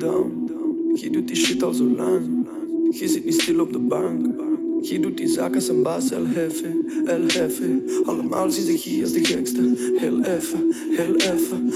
down. Gie doet die shit al zo lang. Gie zit niet stil op de bank. Gie doet die zaken als een baas, el jefe, el jefe. Allemaal zien ze Gie als de gekste, heel even, heel even.